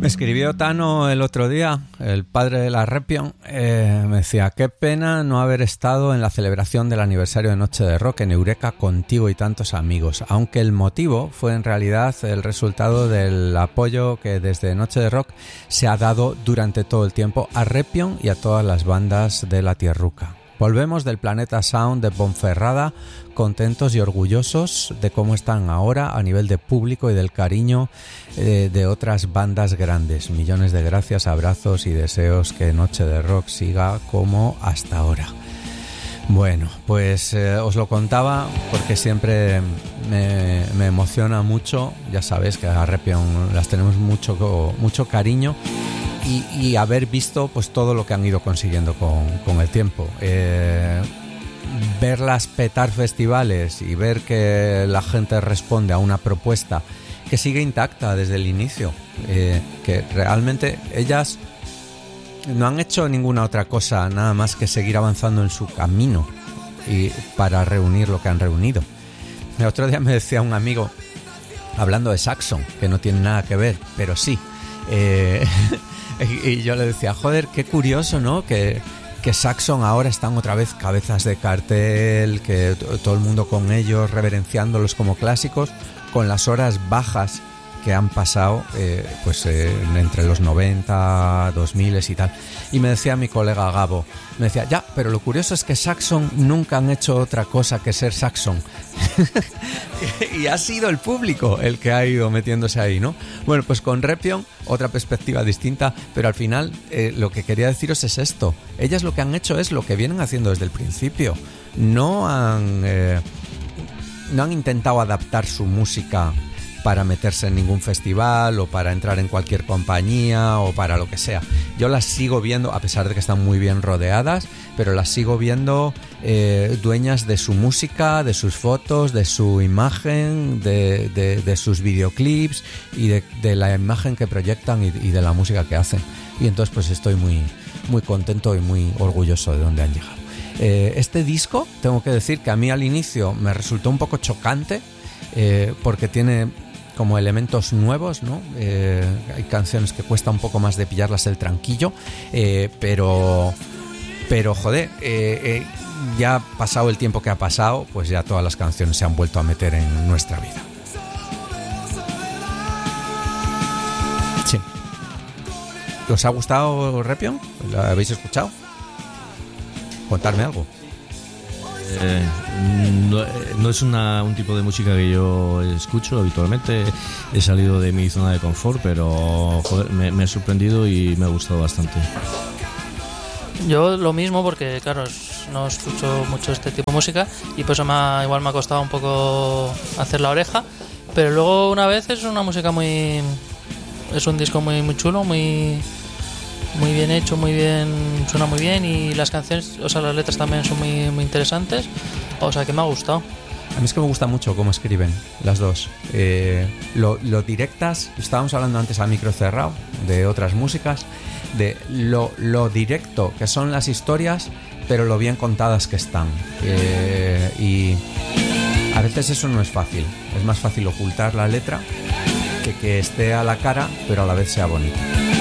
Me escribió Tano el otro día, el padre de la Repion, me decía, qué pena no haber estado en la celebración del aniversario de Noche de Rock en Eureka contigo y tantos amigos, aunque el motivo fue en realidad el resultado del apoyo que desde Noche de Rock se ha dado durante todo el tiempo a Repion y a todas las bandas de la tierruca. Volvemos del Planeta Sound de Ponferrada contentos y orgullosos de cómo están ahora a nivel de público y del cariño de otras bandas grandes. Millones de gracias, abrazos y deseos que Noche de Rock siga como hasta ahora. Bueno, pues os lo contaba porque siempre me emociona mucho. Ya sabéis que a Repion las tenemos mucho cariño. Y haber visto pues todo lo que han ido consiguiendo con el tiempo. Verlas petar festivales y ver que la gente responde a una propuesta que sigue intacta desde el inicio, que realmente ellas no han hecho ninguna otra cosa nada más que seguir avanzando en su camino y para reunir lo que han reunido. El otro día me decía un amigo, hablando de Saxon, que no tiene nada que ver, pero sí, y yo le decía, joder, qué curioso, ¿no? Que Saxon ahora están otra vez cabezas de cartel, que todo el mundo con ellos, reverenciándolos como clásicos, con las horas bajas que han pasado entre los 90, 2000 y tal. Y me decía mi colega Gabo, me decía, ya, pero lo curioso es que Saxon nunca han hecho otra cosa que ser Saxon. Y ha sido el público el que ha ido metiéndose ahí, ¿no? Bueno, pues con Repion, otra perspectiva distinta, pero al final lo que quería deciros es esto. Ellas lo que han hecho es lo que vienen haciendo desde el principio. No han intentado adaptar su música para meterse en ningún festival o para entrar en cualquier compañía o para lo que sea. Yo las sigo viendo, a pesar de que están muy bien rodeadas, pero las sigo viendo dueñas de su música, de sus fotos, de su imagen, de sus videoclips y de la imagen que proyectan y de la música que hacen. Y entonces pues estoy muy, muy contento y muy orgulloso de dónde han llegado. Este disco, tengo que decir que a mí al inicio me resultó un poco chocante, porque tiene como elementos nuevos, ¿no? Hay canciones que cuesta un poco más de pillarlas el tranquillo, pero joder, ya pasado el tiempo que ha pasado, pues ya todas las canciones se han vuelto a meter en nuestra vida. Sí. ¿Os ha gustado Repion? ¿La habéis escuchado? Contadme algo. No es un tipo de música que yo escucho habitualmente. He salido de mi zona de confort, pero joder, me ha sorprendido y me ha gustado bastante. Yo lo mismo, porque claro, no escucho mucho este tipo de música y por eso igual me ha costado un poco hacer la oreja, pero luego una vez es una música es un disco muy, muy chulo, muy bien hecho, muy bien, suena muy bien, y las canciones, o sea, las letras también son muy, muy interesantes, o sea que me ha gustado. A mí es que me gusta mucho cómo escriben las dos, lo directas. Estábamos hablando antes a micro cerrado de otras músicas, de lo directo que son las historias, pero lo bien contadas que están, y a veces eso no es fácil. Es más fácil ocultar la letra que esté a la cara pero a la vez sea bonita.